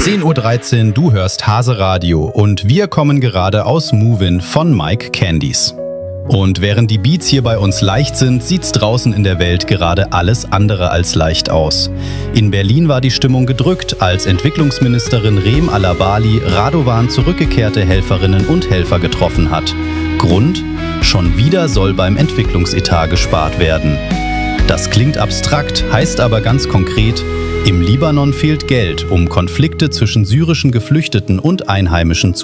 10:13 Uhr, du hörst Hase Radio und wir kommen gerade aus Move-In von Mike Candies. Und während die Beats hier bei uns leicht sind, sieht's draußen in der Welt gerade alles andere als leicht aus. In Berlin war die Stimmung gedrückt, als Entwicklungsministerin Reem Alabali Radovan zurückgekehrte Helferinnen und Helfer getroffen hat. Grund? Schon wieder soll beim Entwicklungsetat gespart werden. Das klingt abstrakt, heißt aber ganz konkret: Im Libanon fehlt Geld, um Konflikte zwischen syrischen Geflüchteten und Einheimischen